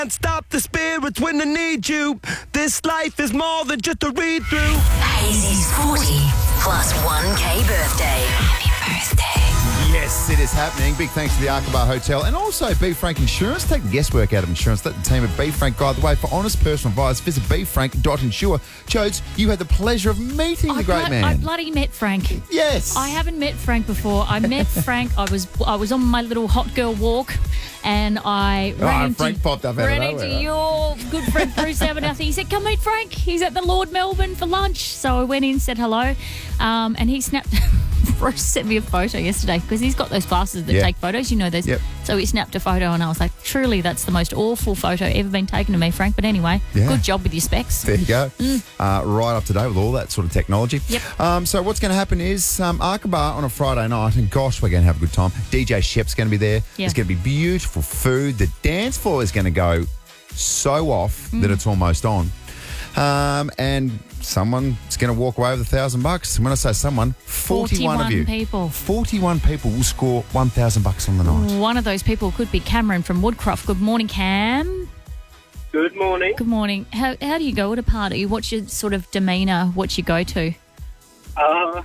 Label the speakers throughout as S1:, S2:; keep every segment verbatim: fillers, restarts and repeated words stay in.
S1: Can't stop the spirits when they need you. This life is more than just a read-through.
S2: Hazy's forty plus one K birthday. Happy birthday.
S3: Yes, it is happening. Big thanks to the Arkaba Hotel and also B. Frank Insurance. Take the guesswork out of insurance. Let the team at B. Frank guide the way. For honest personal advice, visit b frank dot insure. Jodes, you had the pleasure of meeting
S4: I
S3: the great
S4: blo-
S3: man.
S4: I bloody met Frank.
S3: Yes.
S4: I haven't met Frank before. I met Frank. I was I was on my little hot girl walk, and I
S3: Oh,
S4: ran
S3: and
S4: into,
S3: Frank popped up out of
S4: ran
S3: nowhere.
S4: into your good friend Bruce Abernathy. He said, "Come meet Frank. He's at the Lord Melbourne for lunch." So I went in, said hello, um, and he snapped. Bruce sent me a photo yesterday because he's got those glasses that
S3: Yeah.
S4: take photos. You know those.
S3: Yep.
S4: So he snapped a photo, and I was like, "Truly, that's the most awful photo ever been taken of me, Frank." But anyway,
S3: Yeah.
S4: good job with your specs.
S3: There you go. Uh, right up to date with all that sort of technology.
S4: Yep.
S3: Um, so what's going to happen is um, Arkaba on a Friday night, and gosh, we're going to have a good time. D J Shep's going to be there.
S4: Yeah.
S3: There's going to be beautiful food. The dance floor is going to go so off
S4: Mm.
S3: that it's almost on. Um, and someone's going to walk away with a thousand bucks. And when I say someone, forty-one, of you.
S4: people.
S3: forty-one people will score one thousand bucks on the night.
S4: One of those people could be Cameron from Woodcroft. Good morning, Cam.
S5: Good morning.
S4: Good morning. How how do you go at a party? What's your sort of demeanour? What's your go-to?
S5: Uh,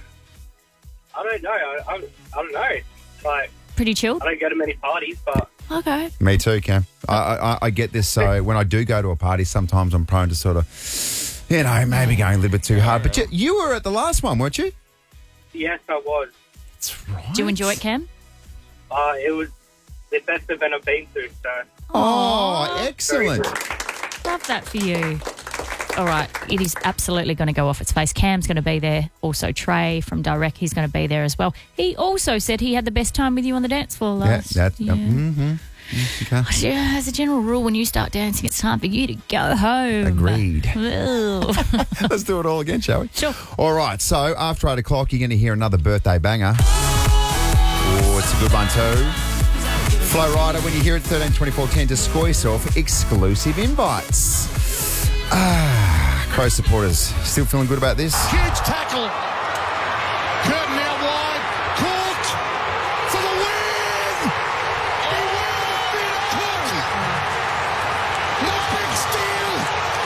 S5: I don't know. I, I, I don't know. It's like,
S4: Pretty chilled?
S5: I don't go to many parties, but
S4: Okay.
S3: Me too, Cam. I, I, I get this. So when I do go to a party, sometimes I'm prone to sort of, you know, maybe going a little bit too hard. But you, you were at the last one, weren't you?
S5: yes, I was.
S3: That's right.
S4: Do you enjoy it, Cam?
S5: Uh, it was the best event I've been to, so
S3: Oh, excellent.
S4: Love that for you. All right. It is absolutely going to go off its face. Cam's going to be there. Also, Trey from Direct, he's going to be there as well. He also said he had the best time with you on the dance floor
S3: Yeah,
S4: last
S3: that,
S4: year.
S3: mm-hmm. Okay.
S4: Yeah, as a general rule, when you start dancing, it's time for you to go home.
S3: Agreed.
S4: Ugh.
S3: Let's do it all again, shall we?
S4: Sure.
S3: All right. So after eight o'clock, you're going to hear another birthday banger. Oh, it's a good one too. Flow Rider, when you hear it, thirteen twenty-four ten to score yourself exclusive invites. Ah, Crow supporters, still feeling good about this?
S6: Huge tackle. Curtin out wide. Cooked for the win. He wins. Cooked. The big steal.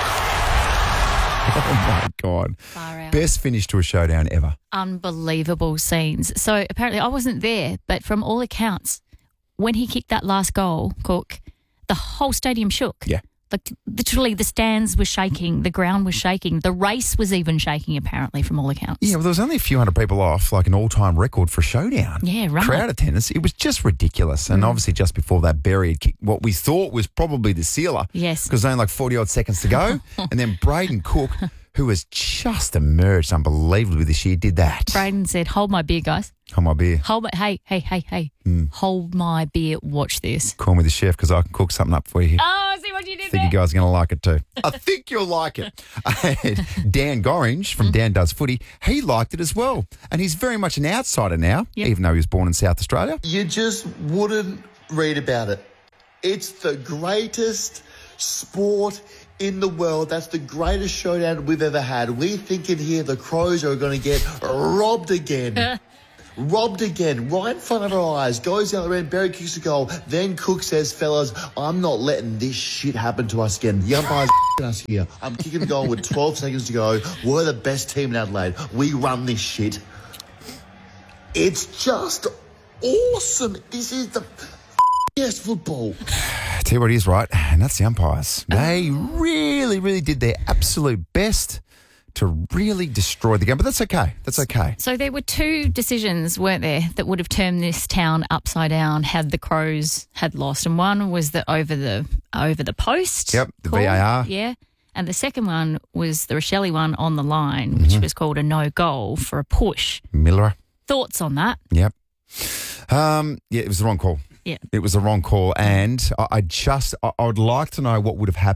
S3: Oh, my God.
S4: Far out.
S3: Best finish to a showdown ever.
S4: Unbelievable scenes. So apparently I wasn't there, but from all accounts, when he kicked that last goal, Cook, the whole stadium shook.
S3: Yeah.
S4: Like literally the stands were shaking, the ground was shaking, the race was even shaking apparently from all accounts.
S3: Yeah, well, there was only a few hundred people off, like an all-time record for a showdown.
S4: Yeah, right.
S3: Crowd attendance, it was just ridiculous. And obviously just before that, Berry had kicked what we thought was probably the sealer.
S4: Yes.
S3: Because only like forty-odd seconds to go. And then Braden Cook, who has just emerged unbelievably this year, did that.
S4: Braden said, hold my beer, guys.
S3: Hold my beer.
S4: Hold my, hey, hey, hey, hey.
S3: Mm.
S4: Hold my beer, watch this.
S3: Call me the chef because I can cook something up for you.
S4: Oh, see what you did
S3: I think
S4: there?
S3: you guys are going to like it too. I think you'll like it. And Dan Gorringe from Dan Does Footy, he liked it as well. And he's very much an outsider now,
S4: Yep.
S3: even though he was born in South Australia.
S7: You just wouldn't read about it. It's the greatest sport in the world. That's the greatest showdown we've ever had. We thinking here the Crows are going to get robbed again. Robbed again, right in front of our eyes. Goes down the end, Berry kicks a goal. Then Cook says, fellas, I'm not letting this shit happen to us again. The umpire's us here. I'm kicking the goal with twelve seconds to go. We're the best team in Adelaide. We run this shit. It's just awesome. This is the best football.
S3: I tell you what it is, right? And that's the umpires. They really, really did their absolute best to really destroy the game. But that's okay. That's okay.
S4: So there were two decisions, weren't there, that would have turned this town upside down had the Crows had lost. And one was the over the over the post.
S3: Yep, the
S4: call,
S3: V A R.
S4: Yeah. And the second one was the Rochelle one on the line, which
S3: Mm-hmm.
S4: was called a no goal for a push.
S3: Miller.
S4: Thoughts on that?
S3: Yep. Um, yeah, it was the wrong call.
S4: Yeah.
S3: It was the wrong call. And I, I just, I, I would like to know what would have happened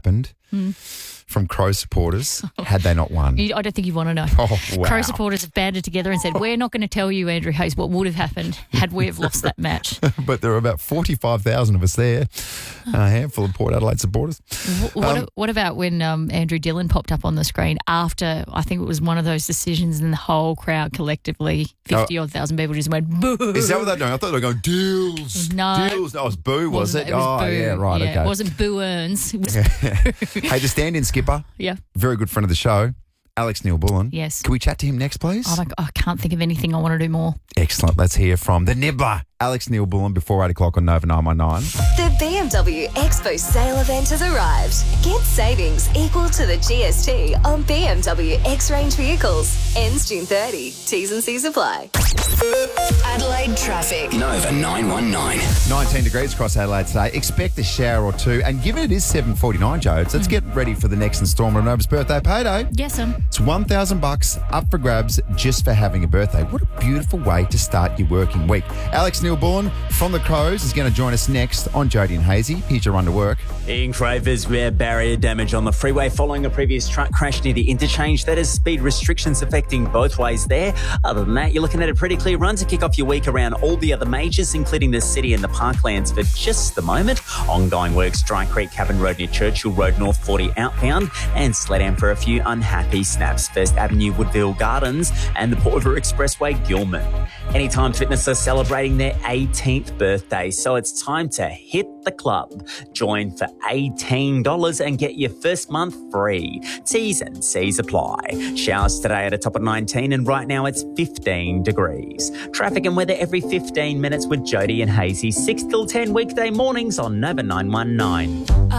S3: from Crow supporters had they not won.
S4: You, I don't think you want to know.
S3: Oh, wow.
S4: Crow supporters have banded together and said, we're not going to tell you, Andrew Hayes, what would have happened had we have lost that match.
S3: But there were about forty-five thousand of us there, a handful of Port Adelaide supporters.
S4: What, what,
S3: Um,
S4: what about when um, Andrew Dillon popped up on the screen after, I think it was one of those decisions, and the whole crowd collectively, fifty-odd thousand people just went, boo.
S3: Is that what they're doing? I thought they were going, Deals.
S4: No.
S3: Deals. No, it was Boo, was
S4: Wasn't
S3: it?
S4: was
S3: oh,
S4: boo.
S3: yeah, right,
S4: Yeah,
S3: okay.
S4: It wasn't Boo Earns. It was
S3: Hey, the stand-in skipper,
S4: Yeah.
S3: very good friend of the show, Alex Neil Bullen.
S4: Yes.
S3: Can we chat to him next, please?
S4: Oh my God, I can't think of anything I want to do more.
S3: Excellent. Let's hear from the nibbler, Alex Neil Bullen, before eight o'clock on Nova nine one nine.
S2: The B M W Expo sale event has arrived. Get savings equal to the G S T on B M W X-Range vehicles. Ends June thirtieth. T's and C's apply. Adelaide traffic.
S8: Nova nine one nine.
S3: nineteen degrees across Adelaide today. Expect a shower or two. And given it is seven forty-nine, Jodes, let's get ready for the next instalment of Nova's birthday payday.
S4: Yes, um.
S3: It's one thousand bucks up for grabs just for having a birthday. What a beautiful way to start your working week. Alex Neil Bullen from the Crows is going to join us next on Jody and Hazy. Here's your run to work.
S9: Ian Cravers, rare barrier damage on the freeway following a previous truck crash near the interchange. That is speed restrictions affecting both ways there. Other than that, you're looking at a pretty clear run to kick off your week around all the other majors, including the city and the parklands for just the moment. Ongoing works, Dry Creek, Cabin Road near Churchill Road, North forty outbound, and Sledam for a few unhappy snaps. First Avenue, Woodville Gardens, and the Port River Expressway, Gilman. Anytime Fitness are celebrating their eighteenth birthday, so it's time to hit the club. Join for eighteen dollars and get your first month free. T's and C's apply. Showers today at a top of nineteen, and right now it's fifteen degrees. Traffic and weather every fifteen minutes with Jody and Hazy, six till ten weekday mornings on Nova nine one nine.